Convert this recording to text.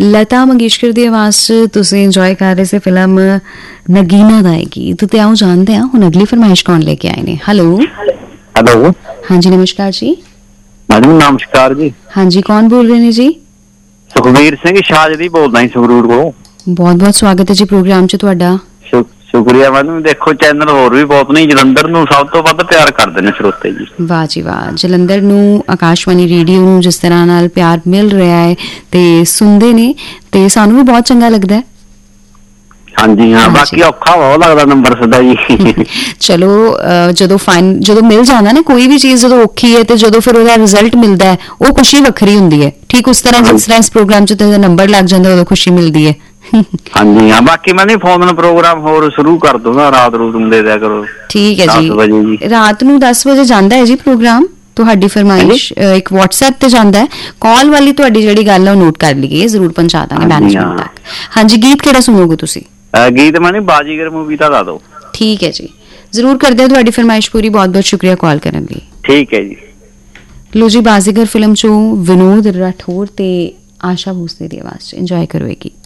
ਲਤਾ ਮੰਗੇਸ਼ਕਰ ਦੀ ਆਵਾਜ਼ 'ਚ ਤੁਸੀਂ ਇੰਜੋਏ ਕਰ ਰਹੇ ਸੀ ਫਿਲਮ ਨਗੀਨਾ ਦਾ ਹੈ ਗੀਤ। ਤੇ ਆਓ ਜਾਣਦੇ ਹਾਂ ਹੁਣ ਅਗਲੀ ਫਰਮਾਇਸ਼ ਕੌਣ ਲੈ ਕੇ ਆਏ ਨੇ। ਹੈਲੋ ਹੈਲੋ, ਹਾਂਜੀ ਨਮਸਕਾਰ ਜੀ। ਮੈਡਮ ਨਮਸਕਾਰ ਜੀ। ਹਾਂਜੀ ਕੌਣ ਬੋਲ ਰਹੇ ਨੇ ਜੀ? ਸੁਖਵੀਰ ਸਿੰਘ ਸ਼ਾਹਜਦੀ ਬੋਲਦਾ ਜੀ ਸੰਗਰੂਰ ਕੋਲੋਂ। ਬਹੁਤ ਬਹੁਤ ਸਵਾਗਤ ਹੈ ਜੀ ਪ੍ਰੋਗਰਾਮ 'ਚ ਤੁਹਾਡਾ। ਸ਼ੁਕਰੀਆ ਮੈਡਮ। ਦੇਖੋ ਚੈਨਲ ਹੋਰ ਵੀ ਬਹੁਤ ਨੇ, ਜਲੰਧਰ ਨੂੰ ਸਭ ਤੋਂ ਵੱਧ ਪਿਆਰ ਕਰਦੇ ਨੇ ਸਰੋਤੇ ਜੀ। ਵਾਹ ਜੀ ਵਾਹ, ਜਲੰਧਰ ਨੂੰ ਆਕਾਸ਼ਵਾਣੀ ਰੇਡੀਓ ਨੂੰ ਜਿਸ ਤਰ੍ਹਾਂ ਨਾਲ ਪਿਆਰ ਮਿਲ ਰਿਹਾ ਹੈ ਤੇ ਸੁਣਦੇ ਨੇ ਤੇ ਸਾਨੂੰ ਵੀ ਬਹੁਤ ਚੰਗਾ ਲੱਗਦਾ ਹੈ। ਹਾਂਜੀ ਹਾਂ, ਬਾਕੀ ਔਖਾ ਬਹੁਤ ਲੱਗਦਾ ਨੰਬਰ ਸਦਾ ਜੀ। ਚਲੋ ਜਦੋਂ ਮਿਲ ਜਾਂਦਾ ਨਾ ਕੋਈ ਵੀ ਚੀਜ਼, ਜਦੋਂ ਔਖੀ ਹੈ ਤੇ ਜਦੋਂ ਫਿਰ ਉਹਦਾ ਰਿਜ਼ਲਟ ਮਿਲਦਾ ਹੈ ਉਹ ਖੁਸ਼ੀ ਵੱਖਰੀ ਹੁੰਦੀ ਹੈ। ਠੀਕ ਉਸ ਤਰ੍ਹਾਂ ਜਿਸ ਤਰ੍ਹਾਂ ਇਸ ਪ੍ਰੋਗਰਾਮ 'ਚ ਨੰਬਰ ਲੱਗ ਜਾਂਦਾ ਉਦੋਂ ਖੁਸ਼ੀ ਮਿਲਦੀ ਹੈ। ਹਾਂਜੀ ਹਾਂ, ਬਾਕੀ ਮੈਂ ਫੋਨ ਪ੍ਰੋਗਰਾਮ ਹੋਰ ਸ਼ੁਰੂ ਕਰ ਦੂੰਗਾ, ਰਾਤ ਰੂਤ ਨੂੰ ਦੇ ਦਿਆ ਕਰੋ। ਠੀਕ ਹੈ 10 ਵਜੇ ਜੀ। ਰਾਤ ਨੂੰ 10 ਵਜੇ ਜਾਂਦਾ ਹੈ ਜੀ ਪ੍ਰੋਗਰਾਮ। ਤੁਹਾਡੀ ਫਰਮਾਇਸ਼ ਇੱਕ WhatsApp ਤੇ ਜਾਂਦਾ ਹੈ। ਕਾਲ ਵਾਲੀ ਤੁਹਾਡੀ ਜਿਹੜੀ ਗੱਲ ਹੈ ਉਹ ਨੋਟ ਕਰ ਲਈਏ, ਜ਼ਰੂਰ ਪਹੁੰਚਾ ਦਾਂਗੇ ਮੈਨੇਜਮੈਂਟ ਤੱਕ। ਹਾਂਜੀ, ਗੀਤ ਕਿਹੜਾ ਸੁਣੋਗੇ ਤੁਸੀਂ? ਗੀਤ ਮੈਂ ਬਾਜੀਗਰ ਮੂਵੀ ਦਾ ਲਾ ਦਿਓ। ਠੀਕ ਹੈ ਜੀ, ਜ਼ਰੂਰ ਕਰਦੇ ਹਾਂ ਤੁਹਾਡੀ ਫਰਮਾਇਸ਼ ਪੂਰੀ। ਬਹੁਤ ਬਹੁਤ ਸ਼ੁਕਰੀਆ ਕਾਲ ਕਰਨ ਲਈ। ਠੀਕ ਹੈ ਜੀ। ਲੋ ਜੀ, ਬਾਜ਼ੀਗਰ ਫਿਲਮ ਚੋਂ ਵਿਨੋਦ ਰਾਠੌਰ ਤੇ ਆਸ਼ਾ ਭੋਸਲੇ ਦੀ ਆਵਾਜ਼ 'ਚ ਇੰਜੋਏ ਕਰੋ ਇਹ ਗੀਤ।